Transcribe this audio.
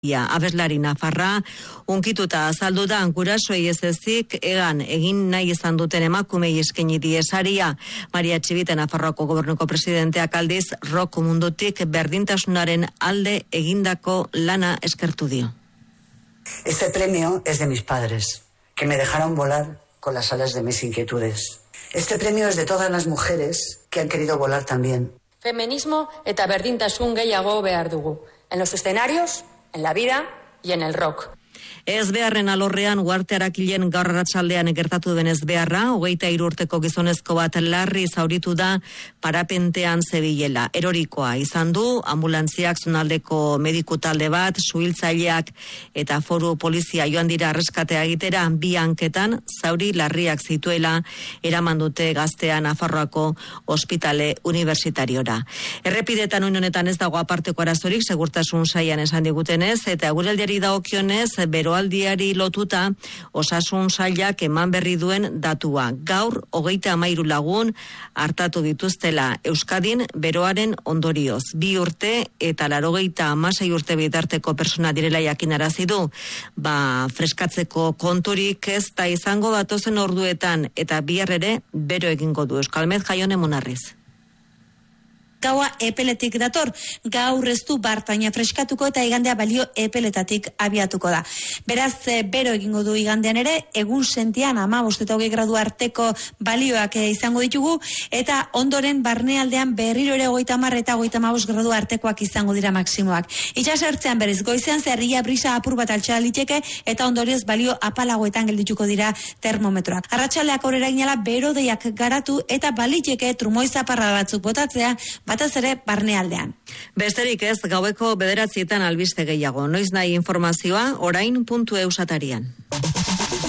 Abeslari nafarra, unkituta azaldu da gurasoei ez ezik egin nahi izan duten emakumei eskaini die saria. Maria Txibite Nafarroako gobernuko presidenteak aldiz rock mundutik berdintasunaren alde egindako lana eskertu dio. Este premio es de mis padres, que me dejaron volar con las alas de mis inquietudes. Este premio es de todas las mujeres que han querido volar también. Feminismo eta berdintasun gehiago behar dugu. En los escenarios, en la vida y en el rock. Ez beharren alorrean Uarte Arakilen gaur arratsaldean gertatu den ez beharra, 23 urteko gizonezko bat larri zauritu da parapentean zebilela. Erorikoa izan du, ambulantziak zonaldeko mediku talde bat, suhiltzaileak eta foru polizia joan dira erreskatea egitera, bi hanketan zauri larriak zituela eraman dute gaztea Nafarroako ospitale universitariora. Errepidetan honetan ez dago aparteko arazorik, segurtasun saian esan digutenez, eta eguraldiari dagokionez, beroaldiari lotuta osasun sailak eman berri duen datua. Gaur 33 lagun hartatu dituztela Euskadin beroaren ondorioz. 2 urte eta 96 urte bitarteko persona direla jakinarazi du. Freskatzeko konturik ez da izango datozen orduetan eta bihar ere bero egingo du. Euskalmet Jaione Munarriz. Gaua epeletik dator, gaur ez du bartaina freskatuko eta igandea balio epeletatik abiatuko da. Beraz, bero egingo du igandean ere, egun sentian 15 eta 20 gradu arteko balioak izango ditugu, eta ondoren barnealdean berriro ere 30 eta 35 gradu artekoak izango dira maksimoak. Itxasertzean berriz, goizean zerria brisa apur bat altxala liteke, eta ondorioz balio apalagoetan geldituko dira termometroak. Arratsaldeak aurrera ginela bero deiak garatu eta baliteke trumoi zaparra batzuk botatzea, batez ere barnealdean. Besterik ez, gaueko 9:00 albiste gehiago. Noiz nahi informazioa, orain.eus atarian.